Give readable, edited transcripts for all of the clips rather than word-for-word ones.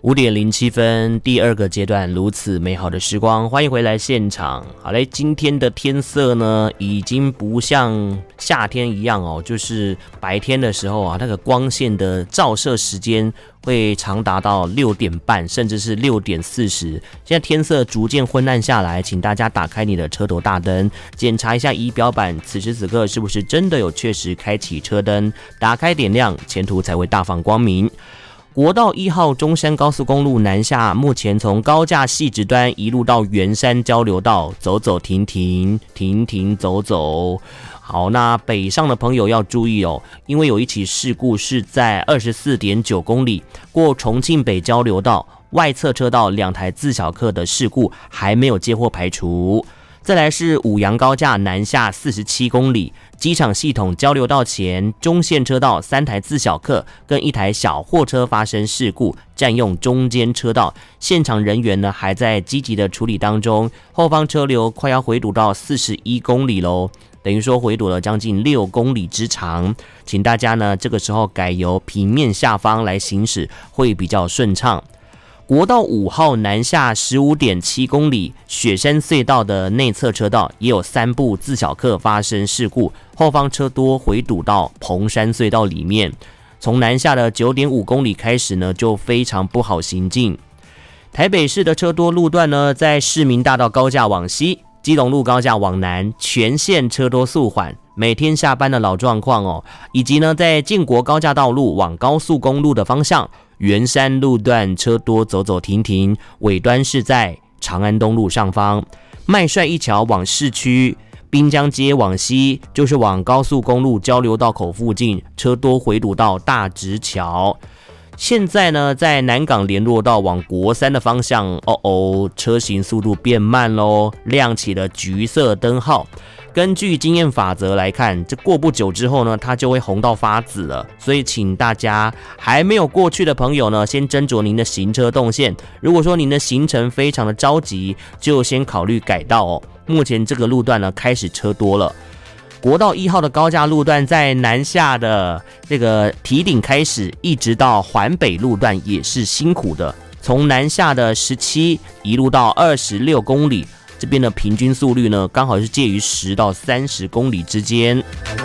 5:07，第二个阶段如此美好的时光，欢迎回来现场。好嘞，今天的天色呢，已经不像夏天一样哦，就是白天的时候啊，那个光线的照射时间会长达到6点半，甚至是6点40。现在天色逐渐昏暗下来，请大家打开你的车头大灯，检查一下仪表板，此时此刻是不是真的有确实开启车灯，打开点亮，前途才会大放光明。国道1号中山高速公路南下，目前从高架汐止端一路到圆山交流道，走走停停，停停走走。好，那北上的朋友要注意哦，因为有一起事故是在24.9公里过重庆北交流道外侧车道2台自小客的事故还没有接获排除。再来是五杨高架南下47公里，机场系统交流道前中线车道3台自小客跟1台小货车发生事故，占用中间车道，现场人员呢还在积极的处理当中，后方车流快要回堵到41公里咯，等于说回堵了将近6公里之长，请大家呢这个时候改由平面下方来行驶会比较顺畅。国道5号南下15.7公里，雪山隧道的内侧车道也有3部自小客发生事故，后方车多回堵到蓬山隧道里面。从南下的9.5公里开始呢，就非常不好行进。台北市的车多路段呢，在市民大道高架往西，基隆路高架往南，全线车多速缓。每天下班的老状况哦，以及呢，在建国高架道路往高速公路的方向，圆山路段车多走走停停，尾端是在长安东路上方。麦帅一桥往市区，滨江街往西就是往高速公路交流道口附近，车多回堵到大直桥。现在呢，在南港联络道往国三的方向，车行速度变慢咯，亮起了橘色灯号。根据经验法则来看，这过不久之后呢，它就会红到发紫了。所以请大家还没有过去的朋友呢，先斟酌您的行车动线。如果说您的行程非常的着急，就先考虑改道哦。目前这个路段呢，开始车多了。国道1号的高架路段在南下的这个堤顶开始，一直到环北路段也是辛苦的。从南下的17一路到26公里。这边的平均速率呢，刚好是介于10到30公里之间。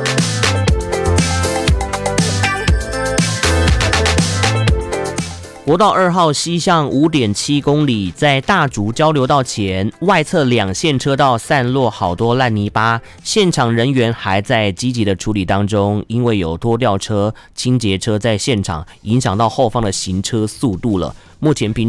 国道2号西向5.7公里，在大竹交流道前，外侧2线车道散落好多烂泥巴，现场人员还在积极的处理当中，因为有拖吊车、清洁车在现场，影响到后方的行车速度了。目前平